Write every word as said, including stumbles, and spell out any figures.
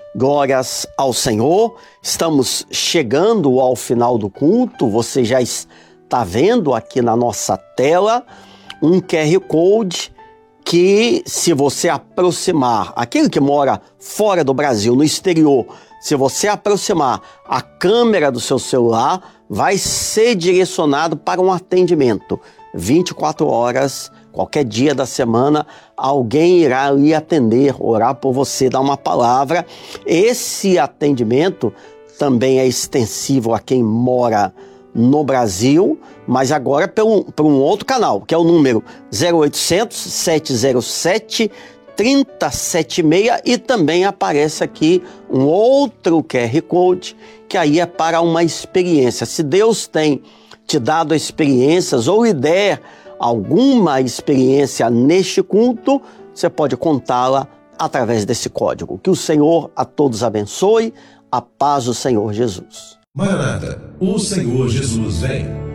Glórias ao Senhor. Estamos chegando ao final do culto. Você já está vendo aqui na nossa tela um Q R Code que, se você aproximar, aquele que mora fora do Brasil, no exterior, se você aproximar a câmera do seu celular, vai ser direcionado para um atendimento. vinte e quatro horas, qualquer dia da semana, alguém irá lhe atender, orar por você, dar uma palavra. Esse atendimento também é extensivo a quem mora no Brasil, mas agora por um, por um outro canal, que é o número zero oitocentos, sete zero sete, três zero sete seis, e também aparece aqui um outro Q R Code, que aí é para uma experiência. Se Deus tem te dado experiências ou lhe der alguma experiência neste culto, você pode contá-la através desse código. Que o Senhor a todos abençoe. A paz do Senhor Jesus. Maranata, o Senhor Jesus vem.